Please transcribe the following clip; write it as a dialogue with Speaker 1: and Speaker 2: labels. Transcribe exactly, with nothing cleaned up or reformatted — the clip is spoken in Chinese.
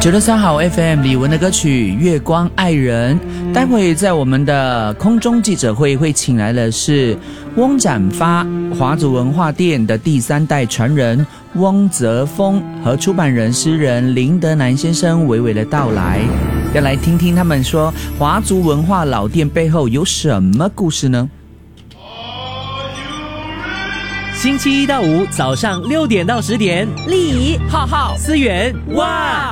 Speaker 1: 九六三好 F M 李玟的歌曲《月光爱人》，待会在我们的空中记者会会请来的是翁展发华族文化店的第三代传人翁泽峰和出版人诗人林德南先生娓娓的到来，要来听听他们说华族文化老店背后有什么故事呢？
Speaker 2: 星期一到五早上六点到十点，
Speaker 3: 丽怡、
Speaker 2: 浩浩、思源，哇！